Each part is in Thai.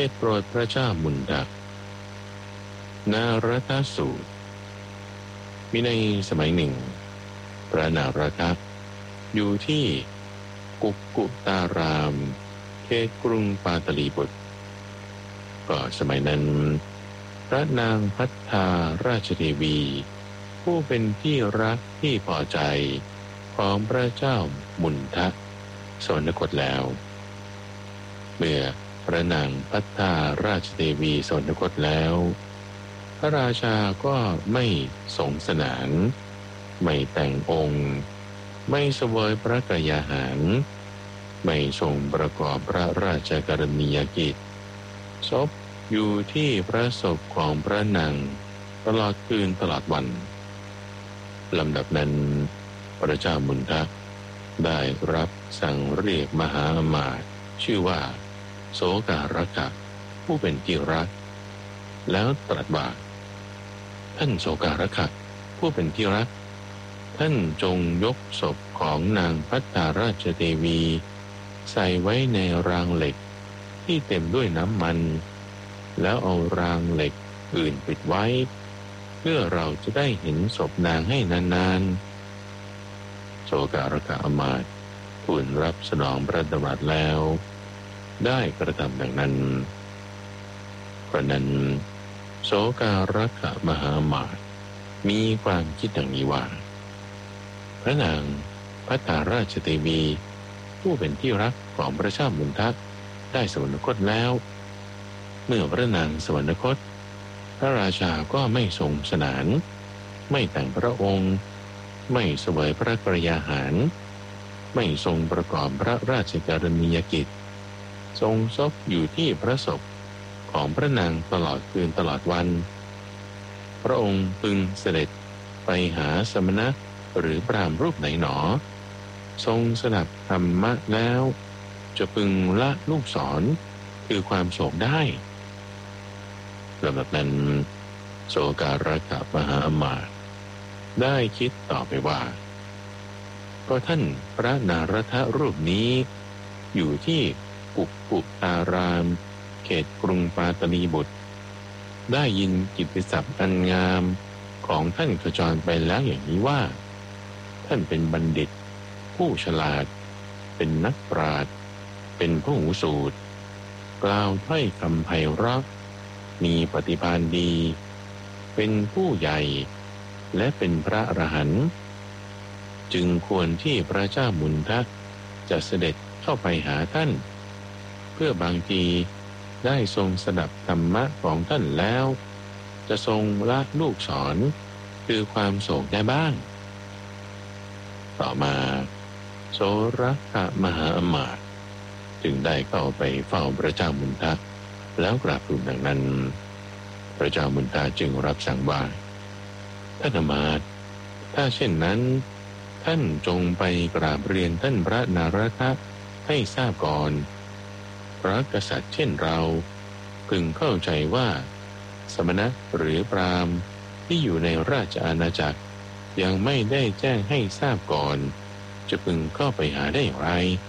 ด็จโปรดพระเจ้ามุนดะนารทสูตรมีในสมัยหนึ่งพระนารทอยู่ที่กุกุตารามเขตกรุงปาตลีบุตรก็สมัยนั้นพระนางพัฒนาราชเทวีผู้เป็นที่รักที่พอใจของพระเจ้ามุนทะสวรรคตแล้วเมื่อพระนางพัฒนาราชเทวีสวรรคตแล้วพระราชาก็ไม่สงสนานไม่แต่งองค์ไม่เสวยพระกยาหารไม่ทรงประกอบพระราชกรณียกิจศพอยู่ที่พระศพของพระนางตลอดคืนตลอดวันลำดับนั้นพระเจ้ามุนทะได้รับสั่งเรียกมหาอมาตย์ชื่อว่าโสการกะผู้เป็นที่รักแล้วตรัสว่าท่านโสการกะผู้เป็นที่รักท่านจงยกศพของนางพัฒนาราชเทวีใส่ไว้ในรางเหล็กที่เต็มด้วยน้ำมันแล้วเอารางเหล็กอื่นปิดไว้เพื่อเราจะได้เห็นศพนางให้นานๆโสการกะอมาตย์ทูลรับสนองพระดำรัสแล้วได้กระทำดังนั้นเพราะนั้นโสการกะมหาอมาตย์มีความคิดดังนี้ว่าพระนางพัฒนาราชเทวีผู้เป็นที่รักของพระเจ้ามุนทะได้สวรรคตแล้วเมื่อพระนางสวรรคตพระราชาก็ไม่ทรงสนานไม่แต่งพระองค์ไม่เสวยพระกรยาหารไม่ทรงประกอบพระราชกรณียกิจทรงศพอยู่ที่พระศพของพระนางตลอดคืนตลอดวันพระองค์พึงเสด็จไปหาสมณะหรือพราหมณ์รูปไหนหนอทรงสดับธรรมะแล้วจะพึงละลูกศรคือความโศกได้ลำดับนั้นโสการกะมหาอมาตย์ได้คิดต่อไปว่าก็ท่านพระนารทรูปนี้อยู่ที่กุกุตารามเขตกรุงปาตลีบุตรได้ยินกิตติศัพท์อันงามของท่านขจรไปแล้วอย่างนี้ว่าท่านเป็นบัณฑิตผู้ฉลาดเป็นนักปราชญ์เป็นผู้หูสูตรกล่าวถ้อยคำไพเราะมีปฏิภาณดีเป็นผู้ใหญ่และเป็นพระอรหันต์จึงควรที่พระเจ้ามุนทะจะเสด็จเข้าไปหาท่านเพื่อบางทีได้ทรงสดับธรรมะของท่านแล้วจะทรงละลูกศรคือความโศกได้บ้างต่อมาโสรกะมหาอมาตย์จึงได้เข้าไปเฝ้าพระเจ้ามุนทะแล้วกราบทูลดังนั้นพระเจ้ามุนทะจึงรับสั่งว่าท่านอมาตย์ถ้าเช่นนั้นท่านจงไปกราบเรียนท่านพระนารทะให้ทราบก่อนพระกษัตริย์เช่นเราพึงเข้าใจว่าสมณะหรือพราหมณ์ที่อยู่ในราชอาณาจักรยังไม่ได้แจ้งให้ทราบก่อนจะพึงเข้าไปหาได้อย่างไร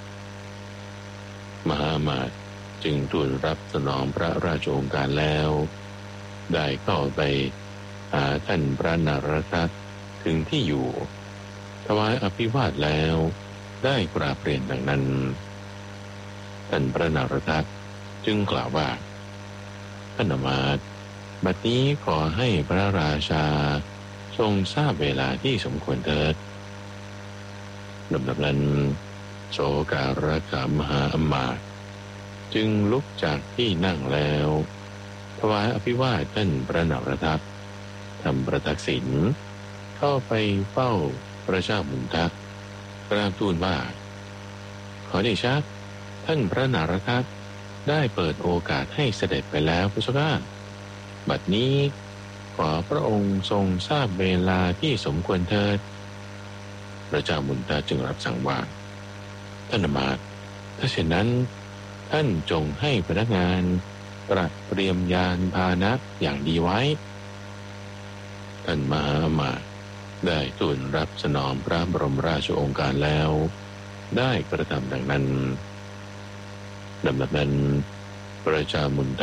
มหาอมาตย์จึงทูลรับสนองพระราชโองการแล้วได้เข้าไปหาท่านพระนารทะถึงที่อยู่ถวายอภิวาทแล้วได้กราบเรียนดังนั้นท่านพระนารทะจึงกล่าวว่าท่านอมาตย์บัดนี้ขอให้พระราชาทรงทราบเวลาที่สมควรเถิดลำดับนั้นโสการกะมหาอมาตย์จึงลุกจากที่นั่งแล้วถวายอภิวาทท่านพระนารทะทำประทักษิณเข้าไปเฝ้าพระเจ้ามุนทะกราบทูลว่าขอเดชะท่านพระนารทะได้เปิดโอกาสให้เสด็จไปแล้วพระเจ้าข้าบัดนี้ขอพระองค์ทรงทราบเวลาที่สมควรเถิดพระเจ้ามุนทะจึงรับสั่งว่าท่านอมาตย์ถ้าเช่นนั้นท่านจงให้พนักงานตระเตรียมยานพาหนะอย่างดีไว้ท่านมหาอมาตย์ได้ทูลรับสนองพระบรมราชโองการแล้วได้กระทำดังนั้นลำดับนั้นพระเจ้ามุนทะ